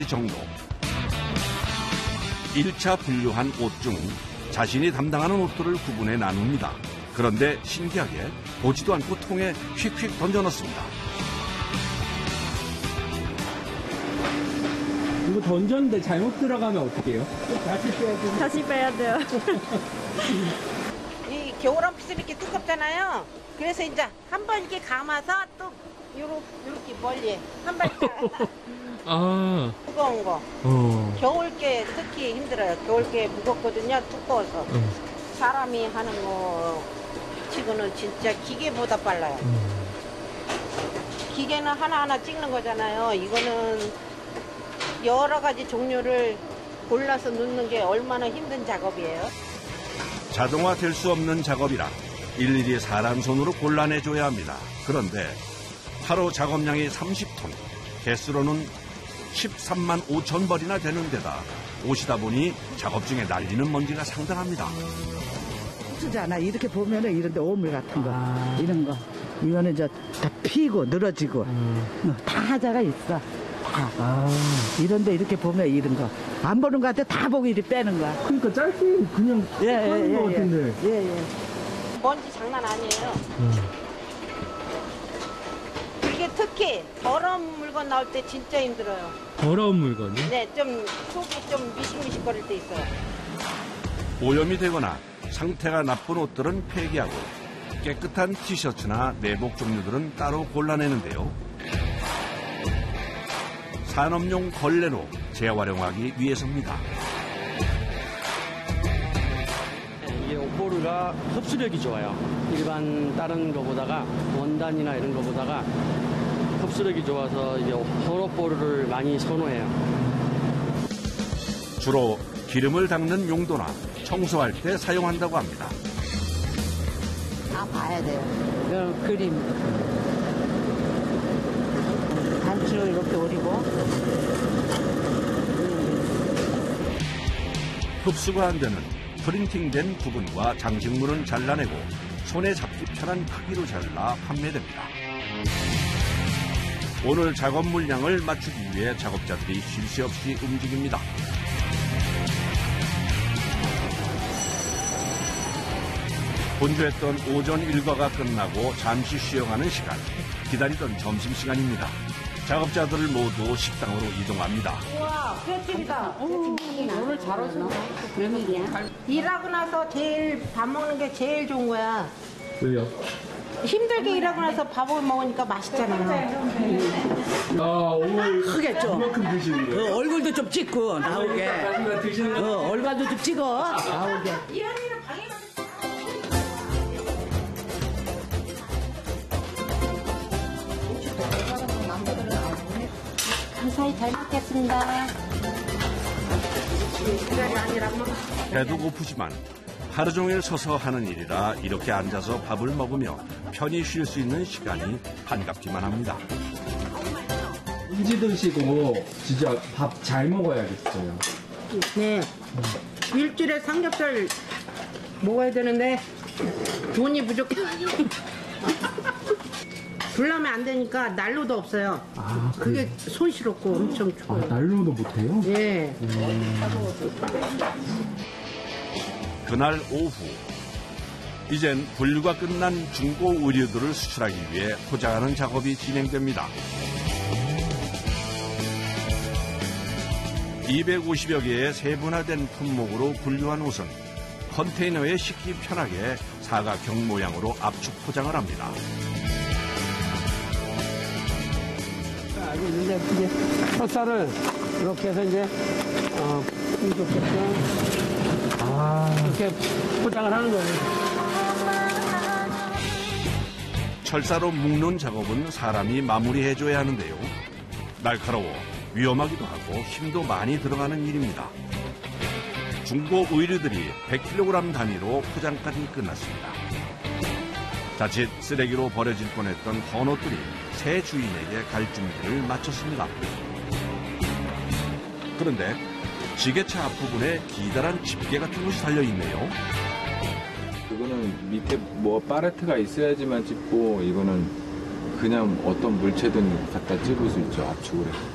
정도. 1차 분류한 옷 중 자신이 담당하는 옷들을 구분해 나눕니다. 그런데 신기하게 보지도 않고 통에 휙휙 던져넣습니다. 이거 던졌는데 잘못 들어가면 어떻게 해요? 다시 빼야 돼요. 이 겨울 원피스 이렇게 두껍잖아요. 그래서 이제 한 번 이렇게 감아서 또 요렇게 멀리 한 발짝 아. 무거운 거. 겨울게 특히 힘들어요. 겨울게 무겁거든요. 두꺼워서. 사람이 하는 거 치고는 진짜 기계보다 빨라요. 기계는 하나하나 찍는 거잖아요. 이거는 여러 가지 종류를 골라서 넣는 게 얼마나 힘든 작업이에요. 자동화될 수 없는 작업이라 일일이 사람 손으로 골라내줘야 합니다. 그런데 하루 작업량이 30톤, 개수로는 13만 5천 벌이나 되는 데다 옷이다 보니 작업 중에 날리는 먼지가 상당합니다. 쓰잖아. 이렇게 보면은 이런데 오물 같은 거, 이런 거. 이거는 다 피고 늘어지고 다 하자가 있어. 다. 이런데 이렇게 보면 이런 거. 안 보는 거 같아. 다 보고 이리 빼는 거야. 그러니까 짧게 그냥 하는 거 같은데. 예. 먼지 장난 아니에요. 이게 특히 더러운 물건 나올 때 진짜 힘들어요. 더러운 물건이? 네, 좀 속이 좀 미식미식거릴 때 있어요. 오염이 되거나 상태가 나쁜 옷들은 폐기하고 깨끗한 티셔츠나 내복 종류들은 따로 골라내는데요. 산업용 걸레로 재활용하기 위해서입니다. 이게 옷보루가 흡수력이 좋아요. 일반 다른 거보다가 원단이나 이런 거보다가 흡수력이 좋아서 이제 헌옷보루를 많이 선호해요. 주로 기름을 닦는 용도나 청소할 때 사용한다고 합니다. 다 봐야 돼요. 그림. 단추를 이렇게 오리고. 흡수가 안 되는 프린팅된 부분과 장식물은 잘라내고 손에 잡기 편한 크기로 잘라 판매됩니다. 오늘 작업 물량을 맞추기 위해 작업자들이 쉴 새 없이 움직입니다. 분주했던 오전 일과가 끝나고 잠시 쉬어가는 시간, 기다리던 점심시간입니다. 작업자들을 모두 식당으로 이동합니다. 우와, 횟집이다. 오늘 잘 오셨네. 웬일이야? 일하고 나서 제일 밥 먹는 게 제일 좋은 거야. 왜요? 힘들게 일하고 나서 밥을 먹으니까 맛있잖아요. 오늘 크게 좀. 이만큼 드시는 거예요? 얼굴도 좀 찍고 나오게. 드시는 거? 얼굴도 좀 찍어 나오게. 감사히 잘 먹겠습니다. 배도 고프지만 하루 종일 서서 하는 일이라 이렇게 앉아서 밥을 먹으며 편히 쉴 수 있는 시간이 반갑기만 합니다. 인지 드시고 진짜 밥 잘 먹어야겠어요. 네. 일주일에 삼겹살 먹어야 되는데 돈이 부족해. 불나면 안 되니까 난로도 없어요. 그게 손실없고 엄청 좋아요. 난로도 못해요? 예. 그날 오후, 이젠 분류가 끝난 중고 의류들을 수출하기 위해 포장하는 작업이 진행됩니다. 250여 개의 세분화된 품목으로 분류한 옷은 컨테이너에 싣기 편하게 사각형 모양으로 압축 포장을 합니다. 이제 혓살을 이렇게 해서 이제 이렇게 이렇게 포장을 하는 거예요. 철사로 묶는 작업은 사람이 마무리해줘야 하는데요. 날카로워 위험하기도 하고 힘도 많이 들어가는 일입니다. 중고 의류들이 100kg 단위로 포장까지 끝났습니다. 자칫 쓰레기로 버려질 뻔했던 헌옷들이 새 주인에게 갈 준비를 마쳤습니다. 그런데 지게차 앞부분에 기다란 집게 같은 것이 달려있네요. 이거는 밑에 뭐 파레트가 있어야지만 찍고, 이거는 그냥 어떤 물체든 갖다 찍을 수 있죠, 압축을 해서.